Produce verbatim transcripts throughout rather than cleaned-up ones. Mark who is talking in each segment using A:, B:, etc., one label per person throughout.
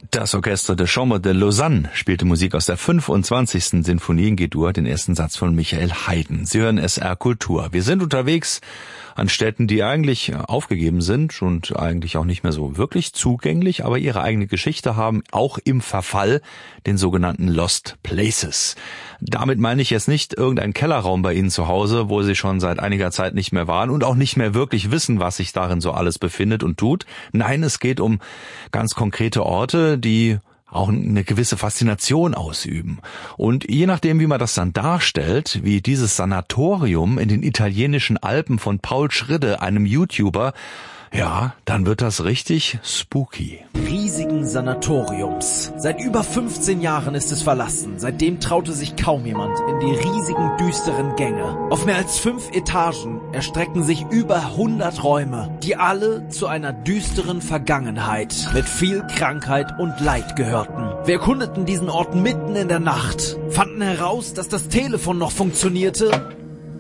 A: Das Orchestre de Chambre de Lausanne spielte Musik aus der fünfundzwanzigsten Sinfonie in G-Dur, den ersten Satz von Michael Haydn. Sie hören S R Kultur. Wir sind unterwegs an Städten, die eigentlich aufgegeben sind und eigentlich auch nicht mehr so wirklich zugänglich, aber ihre eigene Geschichte haben, auch im Verfall, den sogenannten Lost Places. Damit meine ich jetzt nicht irgendeinen Kellerraum bei Ihnen zu Hause, wo Sie schon seit einiger Zeit nicht mehr waren und auch nicht mehr wirklich wissen, was sich darin so alles befindet und tut. Nein, es geht um ganz konkrete Orte, die auch eine gewisse Faszination ausüben. Und je nachdem, wie man das dann darstellt, wie dieses Sanatorium in den italienischen Alpen von Paul Schridde, einem YouTuber, ja, dann wird das richtig spooky.
B: Riesigen Sanatoriums. Seit über fünfzehn Jahren ist es verlassen. Seitdem traute sich kaum jemand in die riesigen, düsteren Gänge. Auf mehr als fünf Etagen erstrecken sich über hundert Räume, die alle zu einer düsteren Vergangenheit mit viel Krankheit und Leid gehörten. Wir erkundeten diesen Ort mitten in der Nacht, fanden heraus, dass das Telefon noch funktionierte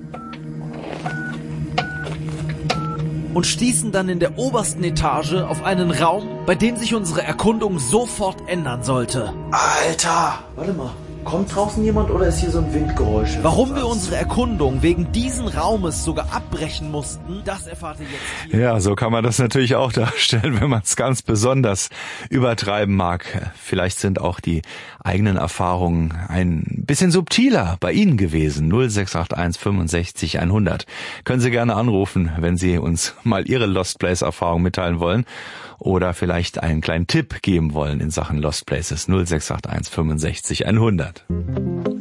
B: und stießen dann in der obersten Etage auf einen Raum, bei dem sich unsere Erkundung sofort ändern sollte.
C: Alter! Warte mal, kommt draußen jemand oder ist hier so ein Windgeräusch?
B: Warum wir unsere Erkundung wegen diesen Raumes sogar abbrechen mussten, das erfahrt ihr jetzt hier.
A: Ja, so kann man das natürlich auch darstellen, wenn man es ganz besonders übertreiben mag. Vielleicht sind auch die eigenen Erfahrungen ein bisschen subtiler bei Ihnen gewesen. null sechs acht eins fünfundsechzig hundert. Können Sie gerne anrufen, wenn Sie uns mal Ihre Lost Place Erfahrung mitteilen wollen oder vielleicht einen kleinen Tipp geben wollen in Sachen Lost Places. null sechs acht eins fünfundsechzig hundert.